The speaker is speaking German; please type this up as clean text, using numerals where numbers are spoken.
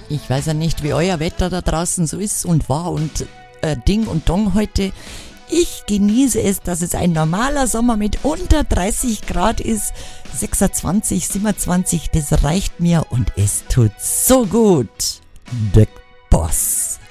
Ich weiß ja nicht, wie euer Wetter da draußen so ist und war und Ding und Dong heute. Ich genieße es, dass es ein normaler Sommer mit unter 30 Grad ist. 26, 27, das reicht mir und es tut so gut. Der Boss.